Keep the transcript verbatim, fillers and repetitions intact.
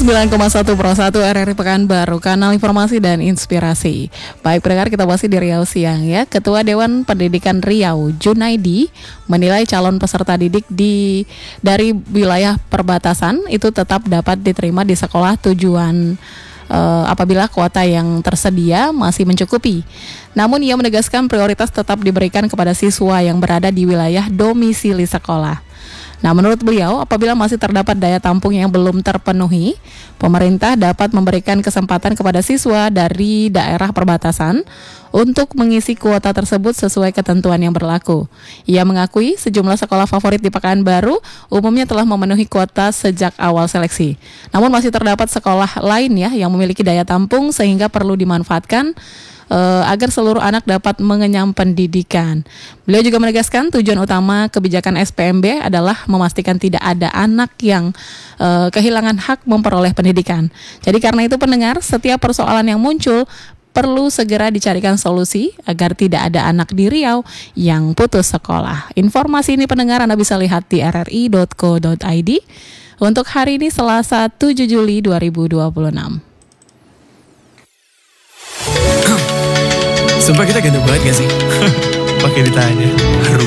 sembilan koma satu Pro satu R R I Pekanbaru, kanal informasi dan inspirasi. Baik pendengar, kita masih di Riau Siang ya. Ketua Dewan Pendidikan Riau, Junaidi, menilai calon peserta didik di dari wilayah perbatasan itu tetap dapat diterima di sekolah tujuan uh, apabila kuota yang tersedia masih mencukupi. Namun ia menegaskan prioritas tetap diberikan kepada siswa yang berada di wilayah domisili sekolah. Nah, menurut beliau, apabila masih terdapat daya tampung yang belum terpenuhi, pemerintah dapat memberikan kesempatan kepada siswa dari daerah perbatasan untuk mengisi kuota tersebut sesuai ketentuan yang berlaku. Ia mengakui sejumlah sekolah favorit di Pekanbaru umumnya telah memenuhi kuota sejak awal seleksi. Namun masih terdapat sekolah lain ya yang memiliki daya tampung sehingga perlu dimanfaatkan Uh, agar seluruh anak dapat mengenyam pendidikan. Beliau juga menegaskan tujuan utama kebijakan S P M B adalah memastikan tidak ada anak yang uh, kehilangan hak memperoleh pendidikan. Jadi karena itu pendengar, setiap persoalan yang muncul perlu segera dicarikan solusi agar tidak ada anak di Riau yang putus sekolah. Informasi ini pendengar Anda bisa lihat di r r i dot co dot i d untuk hari ini Selasa tujuh Juli dua ribu dua puluh enam. Sumpah kita ganteng banget gak sih? Pakai ditanya. Haru.